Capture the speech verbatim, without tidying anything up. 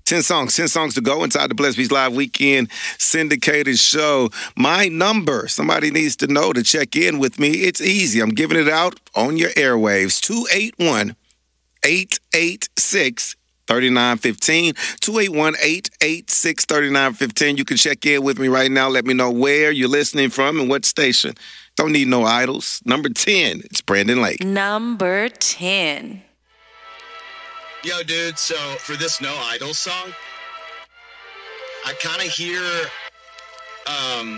ten songs, ten songs to go inside the Bless Beats Live Weekend syndicated show. My number, somebody needs to know to check in with me. It's easy. I'm giving it out on your airwaves. two eight one, eight eight six, three nine one five. two eight one, eight eight six, three nine one five. You can check in with me right now. Let me know where you're listening from and what station. Don't need no idols. Number ten, it's Brandon Lake. Number ten. Yo, dude, so for this No Idols song, I kind of hear um,